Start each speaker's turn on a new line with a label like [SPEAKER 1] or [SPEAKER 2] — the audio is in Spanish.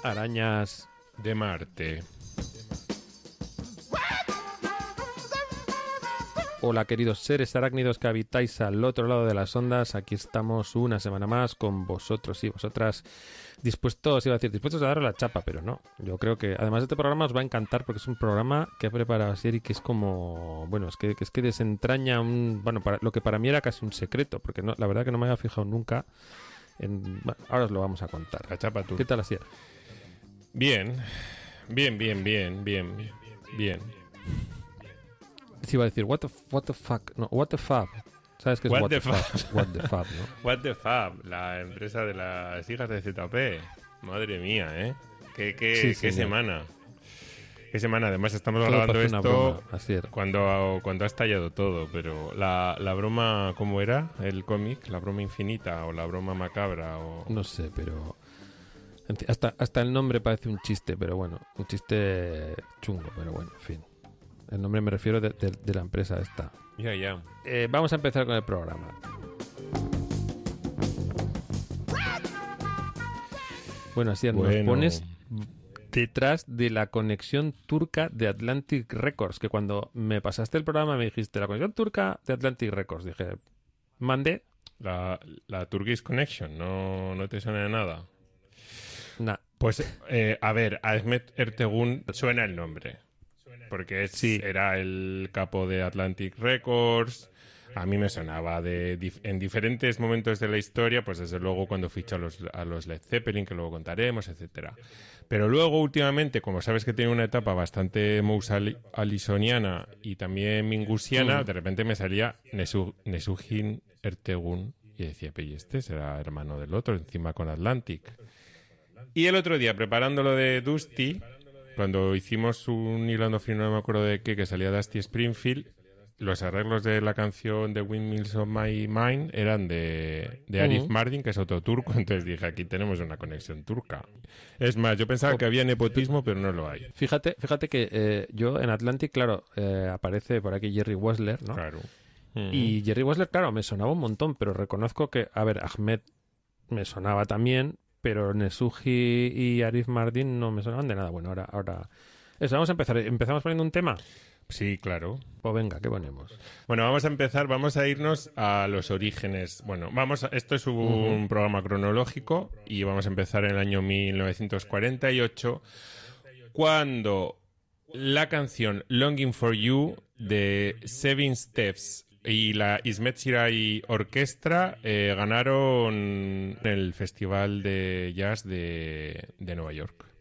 [SPEAKER 1] Arañas
[SPEAKER 2] de Marte.
[SPEAKER 1] Hola queridos seres arácnidos que habitáis al otro lado de las ondas, aquí estamos una semana más con vosotros y vosotras dispuestos a daros la chapa, pero no, yo creo que además este programa os va a encantar porque es un programa que ha preparado Siri que es como, bueno, es que desentraña lo que para mí era casi un secreto, porque no, la verdad que no me había fijado nunca bueno, ahora os lo vamos a contar.
[SPEAKER 2] La chapa tú.
[SPEAKER 1] ¿Qué tal Asier?
[SPEAKER 2] Bien.
[SPEAKER 1] Sí, iba a decir, what the fuck, no, what the fab. ¿Sabes qué es what the fab? What the fab, ¿no?
[SPEAKER 2] What the fab, la empresa de las hijas de ZP. Madre mía, ¿eh? Qué semana. Qué semana. Además estamos
[SPEAKER 1] Todo
[SPEAKER 2] grabando
[SPEAKER 1] parece una
[SPEAKER 2] esto
[SPEAKER 1] broma, así era.
[SPEAKER 2] cuando ha estallado todo, pero la broma, ¿cómo era? El cómic, la broma infinita o la broma macabra o...
[SPEAKER 1] No sé, pero hasta el nombre parece un chiste, pero bueno, un chiste chungo, pero bueno, en fin. El nombre me refiero de la empresa esta.
[SPEAKER 2] Ya.
[SPEAKER 1] Vamos a empezar con el programa. Bueno, así nos pones detrás de la conexión turca de Atlantic Records, que cuando me pasaste el programa me dijiste la conexión turca de Atlantic Records. Dije, mandé.
[SPEAKER 2] La Turkish Connection, ¿no te suena de nada?
[SPEAKER 1] Nah.
[SPEAKER 2] Pues, a ver, Ahmet Ertegun suena el nombre. Porque era el capo de Atlantic Records. A mí me sonaba en diferentes momentos de la historia, pues desde luego cuando fichó a los Led Zeppelin, que luego contaremos, etcétera. Pero luego últimamente, como sabes que tiene una etapa bastante Mouse-Alisoniana y también mingusiana, de repente me salía Nesuhin Ertegun y decía, pero este será hermano del otro, encima con Atlantic. Y el otro día, preparando lo de Dusty, cuando hicimos un hilando fino, no me acuerdo de qué, que salía Dusty Springfield, los arreglos de la canción de Windmills of My Mind eran de Arif Mardin, que es otro turco, entonces dije, aquí tenemos una conexión turca. Es más, yo pensaba que había nepotismo, pero no lo hay.
[SPEAKER 1] Fíjate que yo en Atlantic, claro, aparece por aquí Jerry Wessler, ¿no?
[SPEAKER 2] Claro.
[SPEAKER 1] Y Jerry Wessler, claro, me sonaba un montón, pero reconozco que, a ver, Ahmed me sonaba también, pero Nesuhi y Arif Mardin no me sonaban de nada. Bueno, ahora... Eso, vamos a empezar. ¿Empezamos poniendo un tema?
[SPEAKER 2] Sí, claro.
[SPEAKER 1] Pues venga, ¿qué ponemos?
[SPEAKER 2] Bueno, vamos a irnos a los orígenes. Bueno, esto es un programa cronológico y vamos a empezar en el año 1948, cuando la canción Longing for You de Seven Steps y la Ismet Shirai Orquestra ganaron el Festival de Jazz de Nueva York.